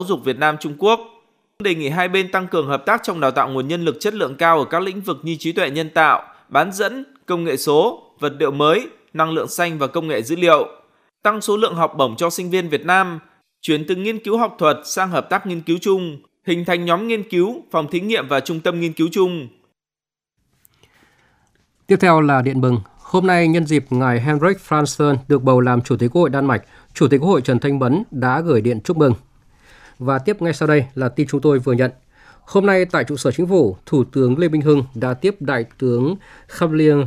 dục Việt Nam Trung Quốc đề nghị hai bên tăng cường hợp tác trong đào tạo nguồn nhân lực chất lượng cao ở các lĩnh vực như trí tuệ nhân tạo, bán dẫn, công nghệ số, vật liệu mới, năng lượng xanh và công nghệ dữ liệu, tăng số lượng học bổng cho sinh viên Việt Nam, chuyển từ nghiên cứu học thuật sang hợp tác nghiên cứu chung, hình thành nhóm nghiên cứu, phòng thí nghiệm và trung tâm nghiên cứu chung. Tiếp theo là điện mừng. Hôm nay, nhân dịp ngài Henrik Fransen được bầu làm Chủ tịch Quốc hội Đan Mạch, Chủ tịch Quốc hội Trần Thanh Mẫn đã gửi điện chúc mừng. Và tiếp ngay sau đây là tin chúng tôi vừa nhận. Hôm nay tại trụ sở Chính phủ, Thủ tướng Lê Minh Hưng đã tiếp Đại tướng Khamluang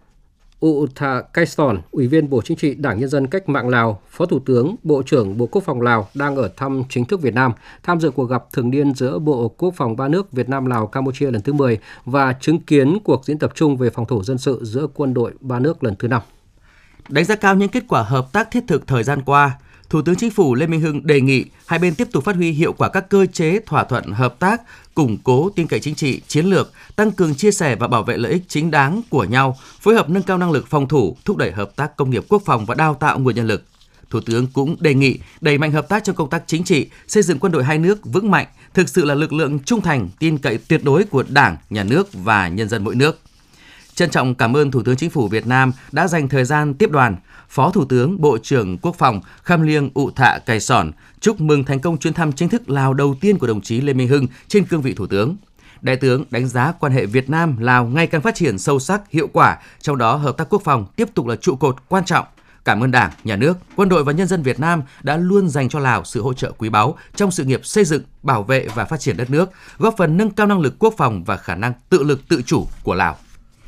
Uthakaison, Ủy viên Bộ Chính trị Đảng Nhân dân Cách mạng Lào, Phó Thủ tướng, Bộ trưởng Bộ Quốc phòng Lào đang ở thăm chính thức Việt Nam, tham dự cuộc gặp thường niên giữa Bộ Quốc phòng ba nước Việt Nam, Lào, Campuchia lần thứ 10 và chứng kiến cuộc diễn tập chung về phòng thủ dân sự giữa quân đội ba nước lần thứ 5. Đánh giá cao những kết quả hợp tác thiết thực thời gian qua, Thủ tướng Chính phủ Lê Minh Hưng đề nghị hai bên tiếp tục phát huy hiệu quả các cơ chế thỏa thuận hợp tác, củng cố tin cậy chính trị, chiến lược, tăng cường chia sẻ và bảo vệ lợi ích chính đáng của nhau, phối hợp nâng cao năng lực phòng thủ, thúc đẩy hợp tác công nghiệp quốc phòng và đào tạo nguồn nhân lực. Thủ tướng cũng đề nghị đẩy mạnh hợp tác trong công tác chính trị, xây dựng quân đội hai nước vững mạnh, thực sự là lực lượng trung thành, tin cậy tuyệt đối của Đảng, Nhà nước và nhân dân mỗi nước. Trân trọng cảm ơn Thủ tướng Chính phủ Việt Nam đã dành thời gian tiếp đoàn. Phó Thủ tướng, Bộ trưởng Quốc phòng Khamluang Uthakaison chúc mừng thành công chuyến thăm chính thức Lào đầu tiên của đồng chí Lê Minh Hưng trên cương vị Thủ tướng. Đại tướng đánh giá quan hệ Việt Nam-Lào ngày càng phát triển sâu sắc, hiệu quả, trong đó hợp tác quốc phòng tiếp tục là trụ cột quan trọng. Cảm ơn Đảng, Nhà nước, quân đội và nhân dân Việt Nam đã luôn dành cho Lào sự hỗ trợ quý báu trong sự nghiệp xây dựng, bảo vệ và phát triển đất nước, góp phần nâng cao năng lực quốc phòng và khả năng tự lực tự chủ của Lào.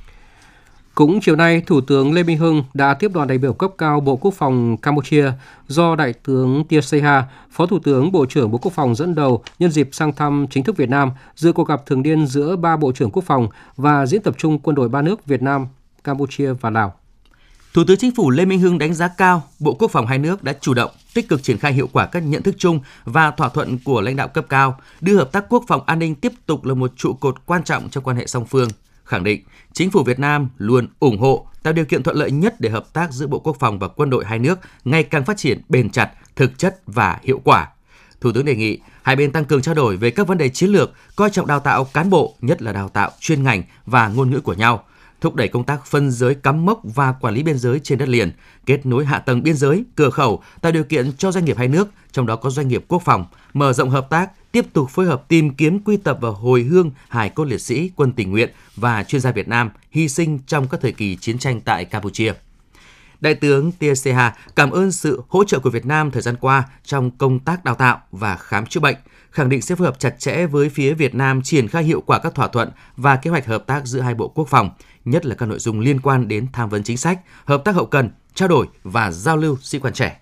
Cũng chiều nay, Thủ tướng Lê Minh Hưng đã tiếp đoàn đại biểu cấp cao Bộ Quốc phòng Campuchia do Đại tướng Tia Seha, Phó Thủ tướng Bộ trưởng Bộ Quốc phòng dẫn đầu nhân dịp sang thăm chính thức Việt Nam, dự cuộc gặp thường niên giữa ba Bộ trưởng Quốc phòng và diễn tập chung quân đội ba nước Việt Nam, Campuchia và Lào. Thủ tướng Chính phủ Lê Minh Hưng đánh giá cao Bộ Quốc phòng hai nước đã chủ động, tích cực triển khai hiệu quả các nhận thức chung và thỏa thuận của lãnh đạo cấp cao, đưa hợp tác quốc phòng an ninh tiếp tục là một trụ cột quan trọng trong quan hệ song phương. Khẳng định Chính phủ Việt Nam luôn ủng hộ, tạo điều kiện thuận lợi nhất để hợp tác giữa Bộ Quốc phòng và quân đội hai nước ngày càng phát triển bền chặt, thực chất và hiệu quả. Thủ tướng đề nghị hai bên tăng cường trao đổi về các vấn đề chiến lược, coi trọng đào tạo cán bộ, nhất là đào tạo chuyên ngành và ngôn ngữ của nhau, thúc đẩy công tác phân giới cắm mốc và quản lý biên giới trên đất liền, kết nối hạ tầng biên giới, cửa khẩu, tạo điều kiện cho doanh nghiệp hai nước, trong đó có doanh nghiệp quốc phòng, mở rộng hợp tác, tiếp tục phối hợp tìm kiếm quy tập và hồi hương hài cốt liệt sĩ, quân tình nguyện và chuyên gia Việt Nam hy sinh trong các thời kỳ chiến tranh tại Campuchia. Đại tướng Tia Seha cảm ơn sự hỗ trợ của Việt Nam thời gian qua trong công tác đào tạo và khám chữa bệnh, khẳng định sẽ phối hợp chặt chẽ với phía Việt Nam triển khai hiệu quả các thỏa thuận và kế hoạch hợp tác giữa hai Bộ Quốc phòng, nhất là các nội dung liên quan đến tham vấn chính sách, hợp tác hậu cần, trao đổi và giao lưu sĩ quan trẻ.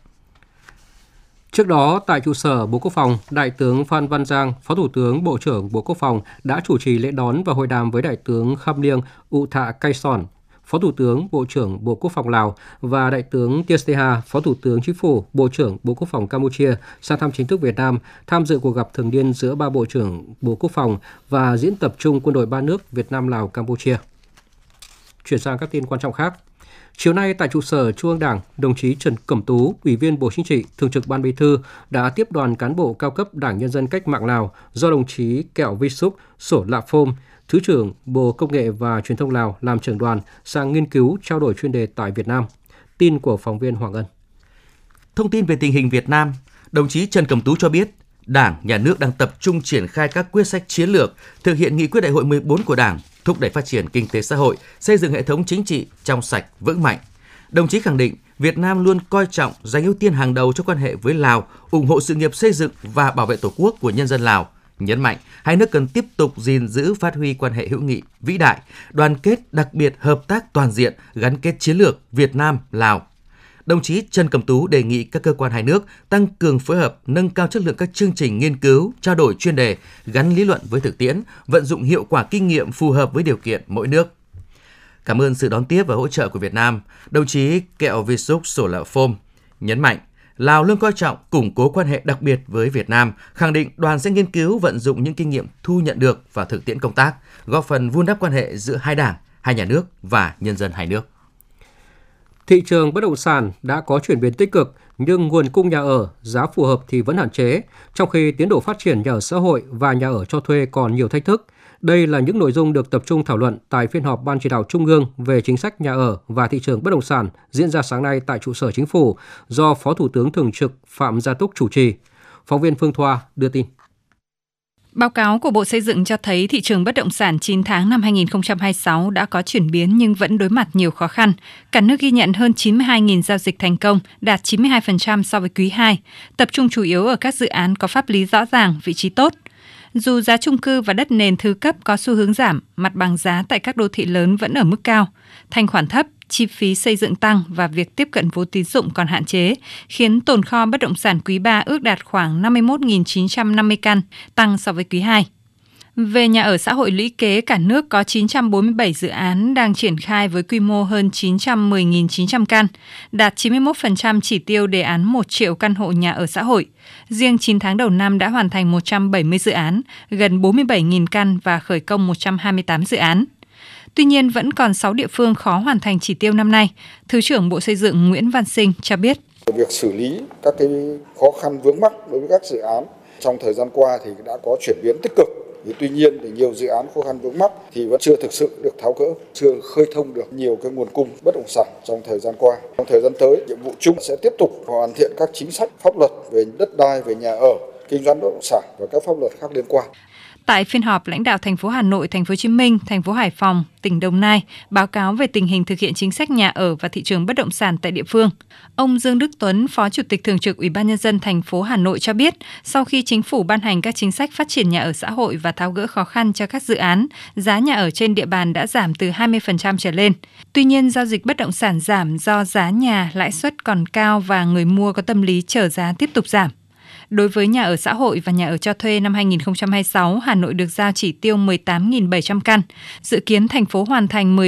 Trước đó, tại trụ sở Bộ Quốc phòng, Đại tướng Phan Văn Giang, Phó Thủ tướng Bộ trưởng Bộ Quốc phòng đã chủ trì lễ đón và hội đàm với Đại tướng Khamluang Uthakaison, Phó Thủ tướng Bộ trưởng Bộ Quốc phòng Lào và Đại tướng Tia Seha, Phó Thủ tướng Chính phủ, Bộ trưởng Bộ Quốc phòng Campuchia sang thăm chính thức Việt Nam, tham dự cuộc gặp thường niên giữa ba Bộ trưởng Bộ Quốc phòng và diễn tập chung quân đội ba nước Việt Nam, Lào, Campuchia. Chuyển sang các tin quan trọng khác. Chiều nay tại trụ sở Trung ương Đảng, đồng chí Trần Cẩm Tú, Ủy viên Bộ Chính trị, Thường trực Ban Bí thư đã tiếp đoàn cán bộ cao cấp Đảng Nhân dân Cách mạng Lào do đồng chí Kẹo Visuk Sổ Lạ Phôm, Thứ trưởng Bộ Công nghệ và Truyền thông Lào làm trưởng đoàn sang nghiên cứu trao đổi chuyên đề tại Việt Nam. Tin của phóng viên Hoàng Ân. Thông tin về tình hình Việt Nam, đồng chí Trần Cẩm Tú cho biết, Đảng, Nhà nước đang tập trung triển khai các quyết sách chiến lược, thực hiện nghị quyết Đại hội 14 của Đảng, thúc đẩy phát triển kinh tế xã hội, xây dựng hệ thống chính trị trong sạch, vững mạnh. Đồng chí khẳng định Việt Nam luôn coi trọng, dành ưu tiên hàng đầu cho quan hệ với Lào, ủng hộ sự nghiệp xây dựng và bảo vệ Tổ quốc của nhân dân Lào. Nhấn mạnh, hai nước cần tiếp tục gìn giữ phát huy quan hệ hữu nghị vĩ đại, đoàn kết, đặc biệt hợp tác toàn diện, gắn kết chiến lược Việt Nam-Lào. Đồng chí Trần Cẩm Tú đề nghị các cơ quan hai nước tăng cường phối hợp, nâng cao chất lượng các chương trình nghiên cứu, trao đổi chuyên đề, gắn lý luận với thực tiễn, vận dụng hiệu quả kinh nghiệm phù hợp với điều kiện mỗi nước. Cảm ơn sự đón tiếp và hỗ trợ của Việt Nam, đồng chí Kẹo Visuk Sổ Lạ Phôm nhấn mạnh, Lào luôn coi trọng củng cố quan hệ đặc biệt với Việt Nam, khẳng định đoàn sẽ nghiên cứu vận dụng những kinh nghiệm thu nhận được vào thực tiễn công tác, góp phần vun đắp quan hệ giữa hai đảng, hai nhà nước và nhân dân hai nước. Thị trường bất động sản đã có chuyển biến tích cực nhưng nguồn cung nhà ở, giá phù hợp thì vẫn hạn chế, trong khi tiến độ phát triển nhà ở xã hội và nhà ở cho thuê còn nhiều thách thức. Đây là những nội dung được tập trung thảo luận tại phiên họp Ban chỉ đạo Trung ương về chính sách nhà ở và thị trường bất động sản diễn ra sáng nay tại trụ sở Chính phủ do Phó Thủ tướng Thường trực Phạm Gia Túc chủ trì. Phóng viên Phương Thoa đưa tin. Báo cáo của Bộ Xây dựng cho thấy thị trường bất động sản 9 tháng năm 2026 đã có chuyển biến nhưng vẫn đối mặt nhiều khó khăn. Cả nước ghi nhận hơn 92.000 giao dịch thành công, đạt 92% so với quý 2, tập trung chủ yếu ở các dự án có pháp lý rõ ràng, vị trí tốt. Dù giá chung cư và đất nền thứ cấp có xu hướng giảm, mặt bằng giá tại các đô thị lớn vẫn ở mức cao, thanh khoản thấp, chi phí xây dựng tăng và việc tiếp cận vốn tín dụng còn hạn chế, khiến tồn kho bất động sản quý 3 ước đạt khoảng 51.950 căn, tăng so với quý 2. Về nhà ở xã hội lũy kế, cả nước có 947 dự án đang triển khai với quy mô hơn 910.900 căn, đạt 91% chỉ tiêu đề án 1 triệu căn hộ nhà ở xã hội. Riêng 9 tháng đầu năm đã hoàn thành 170 dự án, gần 47.000 căn và khởi công 128 dự án. Tuy nhiên, vẫn còn 6 địa phương khó hoàn thành chỉ tiêu năm nay. Thứ trưởng Bộ Xây dựng Nguyễn Văn Sinh cho biết. Việc xử lý các cái khó khăn vướng mắc đối với các dự án trong thời gian qua thì đã có chuyển biến tích cực. Tuy nhiên, thì nhiều dự án khó khăn vướng mắc thì vẫn chưa thực sự được tháo gỡ, chưa khơi thông được nhiều cái nguồn cung bất động sản trong thời gian qua. Trong thời gian tới, nhiệm vụ chung sẽ tiếp tục hoàn thiện các chính sách pháp luật về đất đai, về nhà ở, kinh doanh bất động sản và các pháp luật khác liên quan. Tại phiên họp, lãnh đạo thành phố Hà Nội, thành phố Hồ Chí Minh, thành phố Hải Phòng, tỉnh Đồng Nai báo cáo về tình hình thực hiện chính sách nhà ở và thị trường bất động sản tại địa phương. Ông Dương Đức Tuấn, Phó Chủ tịch Thường trực Ủy ban Nhân dân thành phố Hà Nội cho biết, sau khi chính phủ ban hành các chính sách phát triển nhà ở xã hội và tháo gỡ khó khăn cho các dự án, giá nhà ở trên địa bàn đã giảm từ 20% trở lên. Tuy nhiên, giao dịch bất động sản giảm do giá nhà, lãi suất còn cao và người mua có tâm lý chờ giá tiếp tục giảm. Đối với nhà ở xã hội và nhà ở cho thuê năm 2026, Hà Nội được giao chỉ tiêu 18.700 căn. Dự kiến thành phố hoàn thành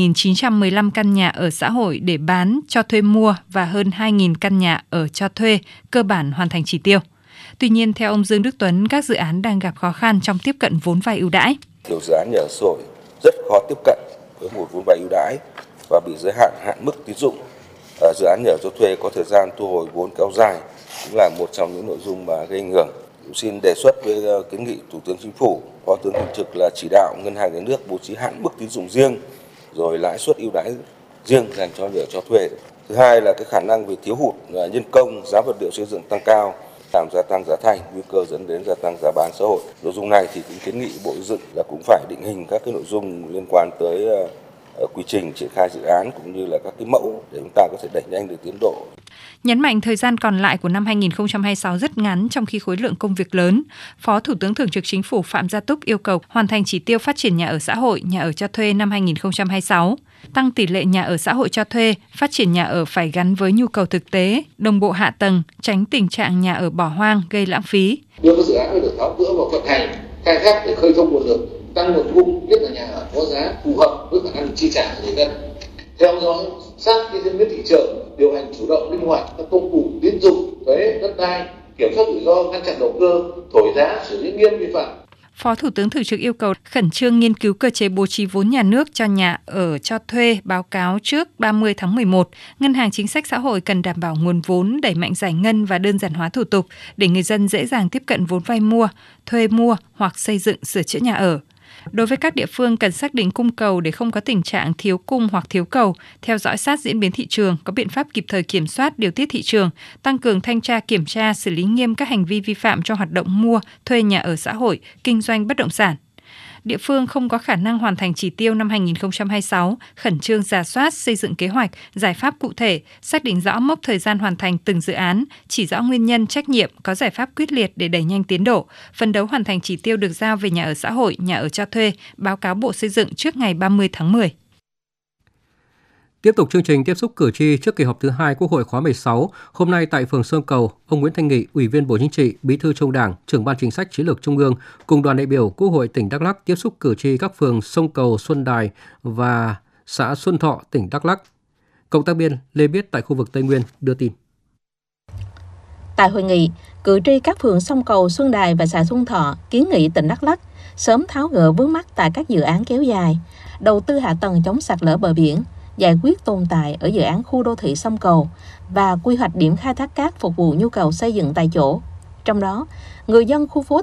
17.915 căn nhà ở xã hội để bán, cho thuê mua và hơn 2.000 căn nhà ở cho thuê, cơ bản hoàn thành chỉ tiêu. Tuy nhiên, theo ông Dương Đức Tuấn, các dự án đang gặp khó khăn trong tiếp cận vốn vay ưu đãi. Nhiều dự án nhà ở xã hội rất khó tiếp cận với nguồn vốn vay ưu đãi và bị giới hạn mức tín dụng. Dự án nhà ở cho thuê có thời gian thu hồi vốn kéo dài cũng là một trong những nội dung mà gây ảnh hưởng. Xin đề xuất với kiến nghị Thủ tướng Chính phủ, Phó Thủ tướng Thường trực là chỉ đạo Ngân hàng Nhà nước bố trí hạn mức tín dụng riêng, rồi lãi suất ưu đãi riêng dành cho nhà ở cho thuê. Thứ hai là cái khả năng về thiếu hụt nhân công, giá vật liệu xây dựng tăng cao, làm gia tăng giá thành, nguy cơ dẫn đến gia tăng giá bán xã hội. Nội dung này thì cũng kiến nghị Bộ Xây dựng là cũng phải định hình các cái nội dung liên quan tới quy trình triển khai dự án cũng như là các cái mẫu để chúng ta có thể đẩy nhanh được tiến độ. Nhấn mạnh thời gian còn lại của năm 2026 rất ngắn trong khi khối lượng công việc lớn, Phó Thủ tướng Thường trực Chính phủ Phạm Gia Túc yêu cầu hoàn thành chỉ tiêu phát triển nhà ở xã hội, nhà ở cho thuê năm 2026, tăng tỷ lệ nhà ở xã hội cho thuê, phát triển nhà ở phải gắn với nhu cầu thực tế, đồng bộ hạ tầng, tránh tình trạng nhà ở bỏ hoang gây lãng phí. Đưa các dự án phải được tháo gỡ vào vận hành, khai thác để khơi thông nguồn lực, tăng nguồn cung, nhất là nhà ở có giá phù hợp với khả năng chi trả của người dân. Theo dõi sát cái diễn biến thị trường, điều hành chủ động linh hoạt các công cụ tín dụng, thuế, đất đai, kiểm soát rủi ro, ngăn chặn đầu cơ, thổi giá, xử lý nghiêm vi phạm. Phó Thủ tướng Thường trực yêu cầu khẩn trương nghiên cứu cơ chế bố trí vốn nhà nước cho nhà ở cho thuê, báo cáo trước 30 tháng 11. Ngân hàng Chính sách Xã hội cần đảm bảo nguồn vốn, đẩy mạnh giải ngân và đơn giản hóa thủ tục để người dân dễ dàng tiếp cận vốn vay mua, thuê mua hoặc xây dựng sửa chữa nhà ở. Đối với các địa phương cần xác định cung cầu để không có tình trạng thiếu cung hoặc thiếu cầu, theo dõi sát diễn biến thị trường, có biện pháp kịp thời kiểm soát điều tiết thị trường, tăng cường thanh tra kiểm tra, xử lý nghiêm các hành vi vi phạm trong hoạt động mua, thuê nhà ở xã hội, kinh doanh bất động sản. Địa phương không có khả năng hoàn thành chỉ tiêu năm 2026, khẩn trương rà soát, xây dựng kế hoạch, giải pháp cụ thể, xác định rõ mốc thời gian hoàn thành từng dự án, chỉ rõ nguyên nhân, trách nhiệm, có giải pháp quyết liệt để đẩy nhanh tiến độ, phấn đấu hoàn thành chỉ tiêu được giao về nhà ở xã hội, nhà ở cho thuê, báo cáo Bộ Xây dựng trước ngày 30 tháng 10. Tiếp tục chương trình tiếp xúc cử tri trước kỳ họp thứ 2 Quốc hội khóa 16, hôm nay tại phường Sơn Cầu, ông Nguyễn Thanh Nghị, Ủy viên Bộ Chính trị, Bí thư Trung Đảng, Trưởng ban Chính sách Chiến lược Trung ương cùng đoàn đại biểu Quốc hội tỉnh Đắk Lắk tiếp xúc cử tri các phường Sông Cầu, Xuân Đài và xã Xuân Thọ, tỉnh Đắk Lắk. Cộng tác viên Lê Biết tại khu vực Tây Nguyên đưa tin. Tại hội nghị, cử tri các phường Sông Cầu, Xuân Đài và xã Xuân Thọ kiến nghị tỉnh Đắk Lắk sớm tháo gỡ vướng mắc tại các dự án kéo dài, đầu tư hạ tầng chống sạt lở bờ biển, giải quyết tồn tại ở dự án khu đô thị sông Cầu và quy hoạch điểm khai thác cát phục vụ nhu cầu xây dựng tại chỗ. Trong đó, người dân khu phố